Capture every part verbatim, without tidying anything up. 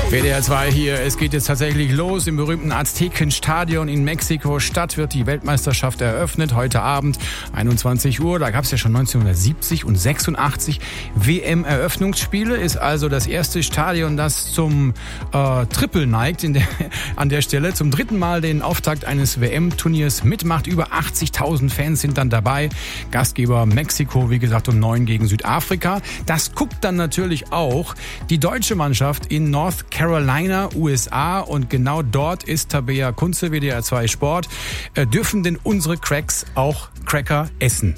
W D R zwei hier, es geht jetzt tatsächlich los. Im berühmten Aztekenstadion in Mexiko-Stadt wird die Weltmeisterschaft eröffnet. Heute Abend, einundzwanzig Uhr. Da gab es ja schon neunzehnhundertsiebzig und sechsundachtzig W M-Eröffnungsspiele. Ist also das erste Stadion, das zum äh, Triple neigt in der, an der Stelle. Zum dritten Mal den Auftakt eines W M-Turniers mitmacht. Über achtzigtausend Fans sind dann dabei. Gastgeber Mexiko, wie gesagt, um neun gegen Südafrika. Das guckt dann natürlich auch die deutsche Mannschaft in North Carolina, U S A, und genau dort ist Tabea Kunze, W D R zwei Sport. Äh, dürfen denn unsere Cracks auch Cracker essen?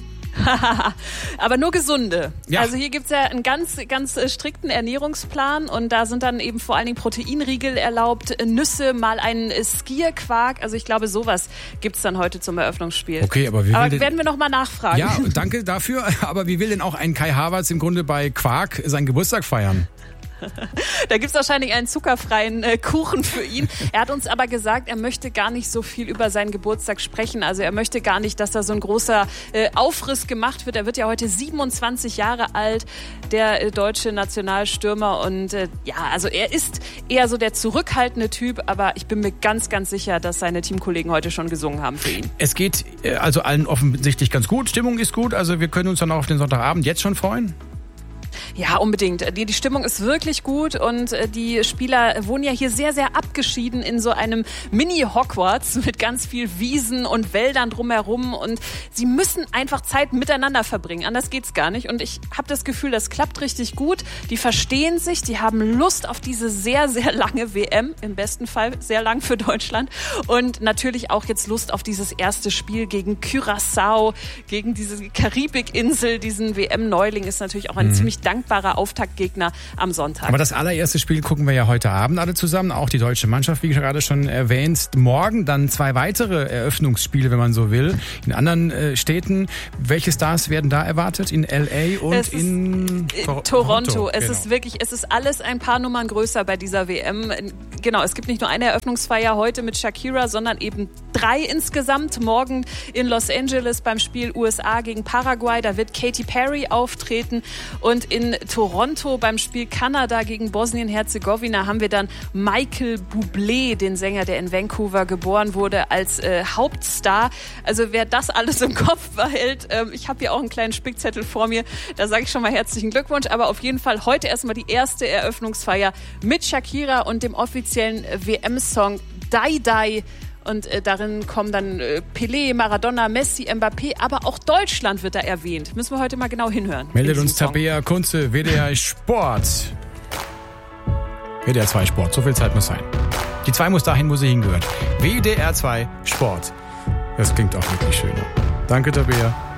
Aber nur gesunde. Ja. Also hier gibt's ja einen ganz, ganz strikten Ernährungsplan und da sind dann eben vor allen Dingen Proteinriegel erlaubt, Nüsse, mal einen Skierquark. Also ich glaube, sowas gibt's dann heute zum Eröffnungsspiel. Okay, aber wie will aber denn, werden wir noch mal nachfragen. Ja, danke dafür. Aber wie will denn auch ein Kai Havertz im Grunde bei Quark seinen Geburtstag feiern? Da gibt's wahrscheinlich einen zuckerfreien äh, Kuchen für ihn. Er hat uns aber gesagt, er möchte gar nicht so viel über seinen Geburtstag sprechen. Also er möchte gar nicht, dass da so ein großer äh, Aufriss gemacht wird. Er wird ja heute siebenundzwanzig Jahre alt, der äh, deutsche Nationalstürmer. Und äh, ja, also er ist eher so der zurückhaltende Typ. Aber ich bin mir ganz, ganz sicher, dass seine Teamkollegen heute schon gesungen haben für ihn. Es geht äh, also allen offensichtlich ganz gut. Stimmung ist gut. Also wir können uns dann auch auf den Sonntagabend jetzt schon freuen. Ja, unbedingt. Die, die Stimmung ist wirklich gut und die Spieler wohnen ja hier sehr, sehr abgeschieden in so einem Mini-Hogwarts mit ganz viel Wiesen und Wäldern drumherum und sie müssen einfach Zeit miteinander verbringen. Anders geht's gar nicht und ich habe das Gefühl, das klappt richtig gut. Die verstehen sich, die haben Lust auf diese sehr, sehr lange W M, im besten Fall sehr lang für Deutschland und natürlich auch jetzt Lust auf dieses erste Spiel gegen Curaçao, gegen diese Karibikinsel, diesen W M-Neuling ist natürlich auch ein mhm. ziemlich dankbarer Auftaktgegner am Sonntag. Aber das allererste Spiel gucken wir ja heute Abend alle zusammen, auch die deutsche Mannschaft, wie gerade schon erwähnt. Morgen dann zwei weitere Eröffnungsspiele, wenn man so will, in anderen äh, Städten. Welche Stars werden da erwartet? In L A und es in Tor- Toronto. Toronto. Es genau. ist wirklich, es ist alles ein paar Nummern größer bei dieser W M. Genau, es gibt nicht nur eine Eröffnungsfeier heute mit Shakira, sondern eben drei insgesamt. Morgen in Los Angeles beim Spiel U S A gegen Paraguay, da wird Katy Perry auftreten und in Toronto beim Spiel Kanada gegen Bosnien-Herzegowina haben wir dann Michael Bublé, den Sänger, der in Vancouver geboren wurde, als äh, Hauptstar. Also wer das alles im Kopf behält, ähm, ich habe hier auch einen kleinen Spickzettel vor mir, da sage ich schon mal herzlichen Glückwunsch, aber auf jeden Fall heute erstmal die erste Eröffnungsfeier mit Shakira und dem offiziellen W M-Song Die Die. Und äh, darin kommen dann äh, Pelé, Maradona, Messi, Mbappé, aber auch Deutschland wird da erwähnt. Müssen wir heute mal genau hinhören. Meldet uns Tabea Kunze, W D R Sport. W D R zwei Sport, so viel Zeit muss sein. Die zwei muss dahin, wo sie hingehört. W D R zwei Sport. Das klingt auch wirklich schön. Danke, Tabea.